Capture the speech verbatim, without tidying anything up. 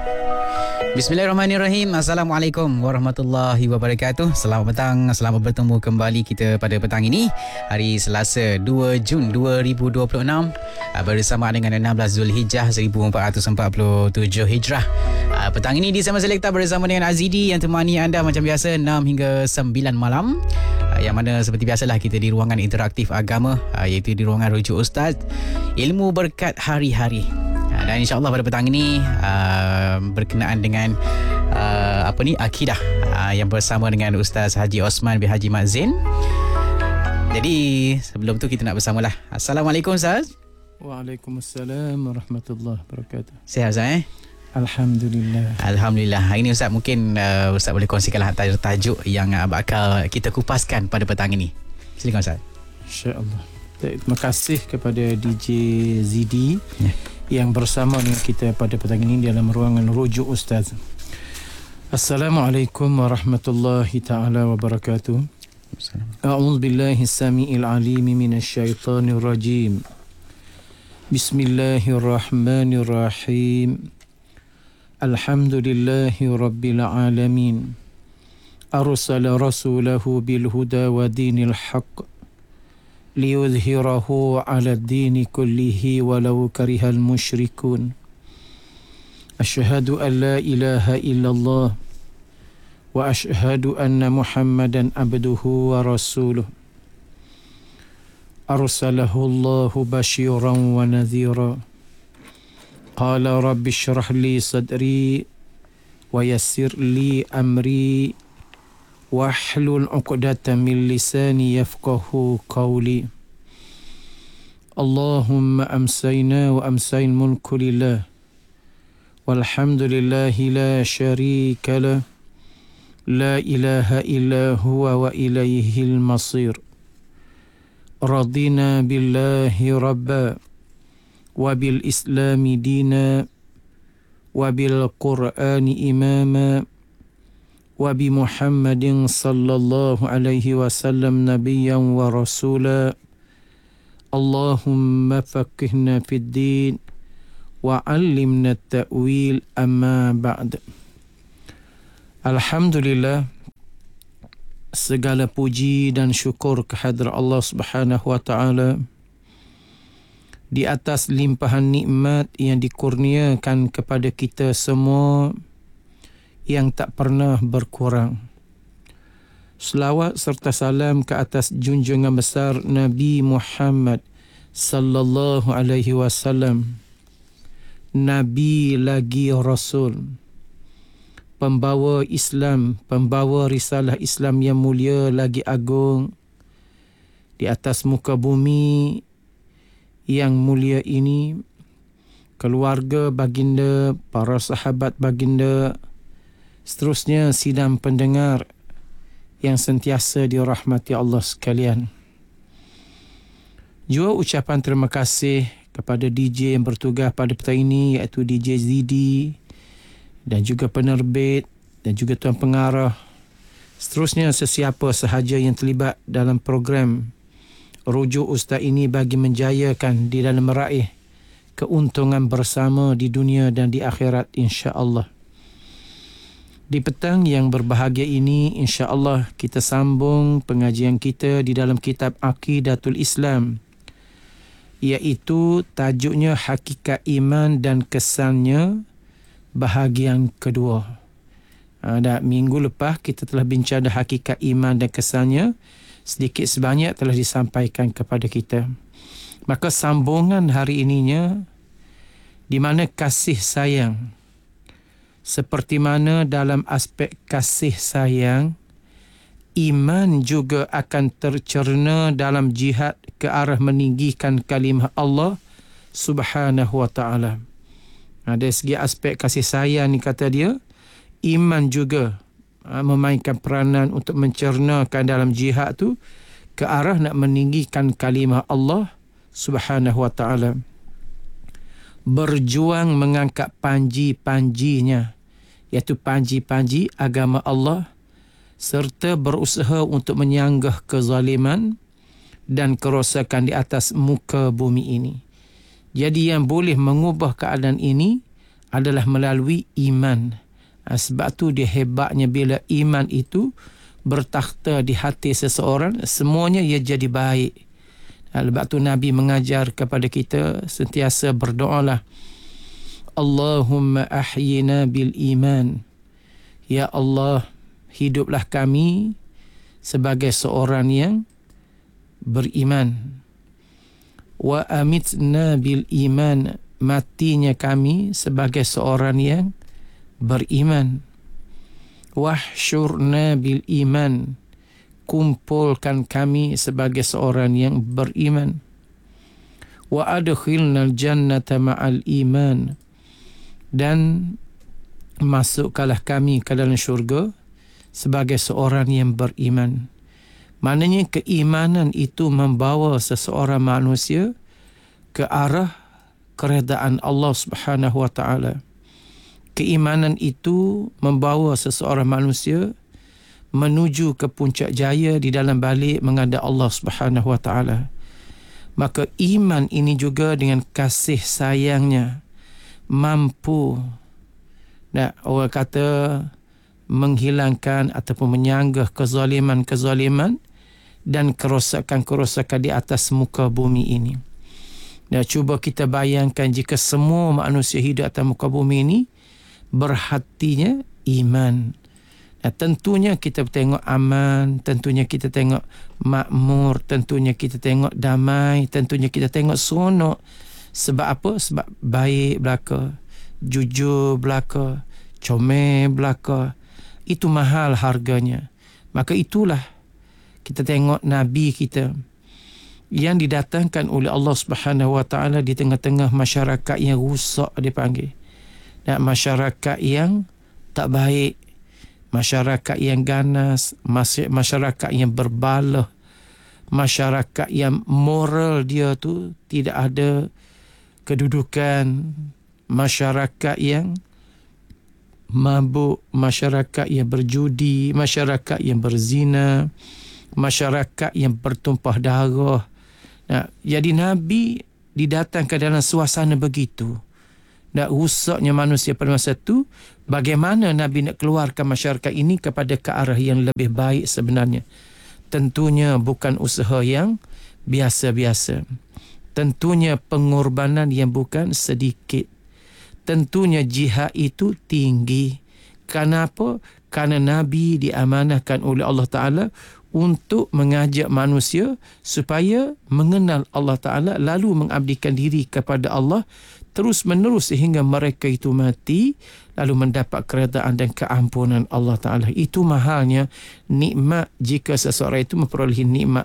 Bismillahirrahmanirrahim. Assalamualaikum warahmatullahi wabarakatuh. Selamat petang, selamat bertemu kembali kita pada petang ini, hari Selasa dua Jun dua ribu dua puluh enam, bersama dengan enam belas Zulhijjah seribu empat ratus empat puluh tujuh Hijrah. Petang ini di Sama Selekta bersama dengan Azidi yang temani anda macam biasa enam hingga sembilan malam, yang mana seperti biasalah kita di ruangan interaktif agama, iaitu di ruangan Rujuk Ustaz, ilmu berkat hari-hari. Dan insya-Allah pada petang ini uh, berkenaan dengan uh, apa ni akidah, uh, yang bersama dengan Ustaz Haji Osman bin Haji Mat Zain. Jadi sebelum tu kita nak bersamalah. Assalamualaikum Ustaz. Waalaikumsalam warahmatullahi wabarakatuh. Sihat Ustaz eh? Alhamdulillah. Alhamdulillah. Hari ini Ustaz mungkin uh, Ustaz boleh kongsikanlah tajuk yang uh, bakal kita kupaskan pada petang ini. Silakan Ustaz. Insya-Allah. Terima kasih kepada D J Zidi ya, yang bersama dengan kita pada petang ini dalam ruangan Rujuk Ustaz. Assalamualaikum warahmatullahi taala wabarakatuh. A'udzu billahi samiil alim minasyaitonir rajim. Bismillahirrahmanirrahim. Alhamdulillahi rabbil alamin. Arsala rasulahu bil huda wa dinil haqq liyudhhirahu 'ala ad-din kullihi walau karihal musyrikun. Asyhadu an la ilaha illallah wa asyhadu anna Muhammadan abduhu wa rasuluh. Arsalahu Allahu basyiran wa nadhira. Qala rabbi shrah li sadri wa yassir li amri wahlul 'uqdatam min lisani yafqahu qawli. Allahumma amsayna wa amsayn mulku lillah walhamdulillahi la syarika lah, la ilaha illa huwa wa ilaihil masir. Radina billahi rabba wa bil islami dina wa bil qur'ani imama wa bi Muhammadin sallallahu alaihi wasallam nabiyyan wa rasula. Allahumma faqihna fid din wa 'allimna at-ta'wil, amma ba'd. Alhamdulillah, segala puji dan syukur kehadrat Allah Subhanahu wa taala di atas limpahan nikmat yang dikurniakan kepada kita semua yang tak pernah berkurang. Selawat serta salam ke atas junjungan besar Nabi Muhammad sallallahu alaihi wasallam, Nabi lagi Rasul, pembawa Islam, pembawa risalah Islam yang mulia lagi agung di atas muka bumi yang mulia ini, keluarga baginda, para sahabat baginda, seterusnya sidang pendengar yang sentiasa dirahmati Allah sekalian. Juga ucapan terima kasih kepada D J yang bertugas pada petang ini, iaitu D J Zidi, dan juga penerbit dan juga tuan pengarah, seterusnya sesiapa sahaja yang terlibat dalam program Rujuk Ustaz ini bagi menjayakan di dalam meraih keuntungan bersama di dunia dan di akhirat, insya-Allah. Di petang yang berbahagia ini, insya-Allah kita sambung pengajian kita di dalam kitab Aqidatul Islam, iaitu tajuknya Hakikat Iman dan Kesannya, bahagian kedua. Ada minggu lepas kita telah bincang dah hakikat iman dan kesannya, sedikit sebanyak telah disampaikan kepada kita. Maka sambungan hari ininya, di mana kasih sayang, seperti mana dalam aspek kasih sayang, iman juga akan tercerna dalam jihad ke arah meninggikan kalimah Allah Subhanahu wa taala. Dari segi aspek kasih sayang ni, kata dia, iman juga memainkan peranan untuk mencernakan dalam jihad tu ke arah nak meninggikan kalimah Allah Subhanahu wa taala. Berjuang mengangkat panji-panjinya, iaitu panji-panji agama Allah, serta berusaha untuk menyanggah kezaliman dan kerosakan di atas muka bumi ini. Jadi yang boleh mengubah keadaan ini adalah melalui iman. Ha, sebab tu dia hebatnya bila iman itu bertakhta di hati seseorang, semuanya ia jadi baik. Ha, sebab tu Nabi mengajar kepada kita sentiasa berdoalah, Allahumma ahyina bil iman. Ya Allah, hiduplah kami sebagai seorang yang beriman. Wa amitna bil iman. Matinya kami sebagai seorang yang beriman. Wahsyurna bil iman. Kumpulkan kami sebagai seorang yang beriman. Wa adkhilna al jannata ma'al iman. Dan masukkanlah kami ke dalam syurga sebagai seorang yang beriman. Maknanya keimanan itu membawa seseorang manusia ke arah keredaan Allah Subhanahu wa taala. Keimanan itu membawa seseorang manusia menuju ke puncak jaya di dalam balik menghadap Allah Subhanahu wa taala. Maka iman ini juga dengan kasih sayangnya mampu, nah, orang kata menghilangkan ataupun menyanggah kezaliman-kezaliman dan kerosakan-kerosakan di atas muka bumi ini. Dan cuba kita bayangkan jika semua manusia hidup atas muka bumi ini berhatinya iman. Nah, tentunya kita tengok aman, tentunya kita tengok makmur, tentunya kita tengok damai, tentunya kita tengok seronok. Sebab apa? Sebab baik belaka, jujur belaka, comel belaka. Itu mahal harganya. Maka itulah kita tengok Nabi kita yang didatangkan oleh Allah Subhanahu wa taala di tengah-tengah masyarakat yang rusak dipanggil. Dan masyarakat yang tak baik, masyarakat yang ganas, masyarakat yang berbalah, masyarakat yang moral dia tu tidak ada kedudukan, masyarakat yang mabuk, masyarakat yang berjudi, masyarakat yang berzina, masyarakat yang bertumpah darah. Nah, jadi Nabi didatangkan dalam suasana begitu. Dan rusaknya manusia pada masa itu, bagaimana Nabi nak keluarkan masyarakat ini kepada ke arah yang lebih baik sebenarnya? Tentunya bukan usaha yang biasa-biasa. Tentunya pengorbanan yang bukan sedikit. Tentunya jihad itu tinggi. Kenapa? Kerana Nabi diamanahkan oleh Allah Ta'ala untuk mengajak manusia supaya mengenal Allah Ta'ala, lalu mengabdikan diri kepada Allah terus menerus sehingga mereka itu mati, lalu mendapat keredaan dan keampunan Allah Ta'ala. Itu mahalnya nikmat jika seseorang itu memperolehi nikmat